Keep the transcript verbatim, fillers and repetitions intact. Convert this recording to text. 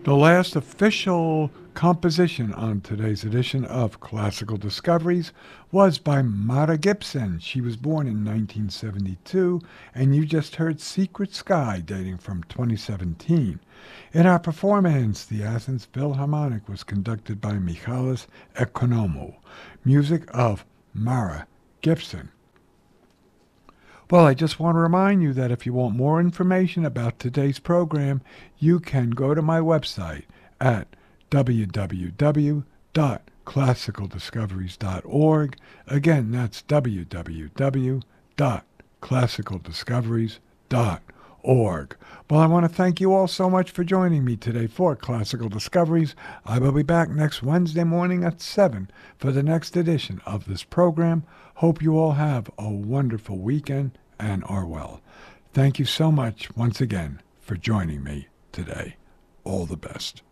The last official composition on today's edition of Classical Discoveries was by Mara Gibson. She was born in nineteen seventy-two, and you just heard Secret Sky, dating from twenty seventeen. In our performance, the Athens Philharmonic was conducted by Michalis Economou. Music of Mara Gibson. Well, I just want to remind you that if you want more information about today's program, you can go to my website at w w w dot classical discoveries dot org. Again, that's w w w dot classical discoveries dot org. Well, I want to thank you all so much for joining me today for Classical Discoveries. I will be back next Wednesday morning at seven for the next edition of this program. Hope you all have a wonderful weekend and are well. Thank you so much once again for joining me today. All the best.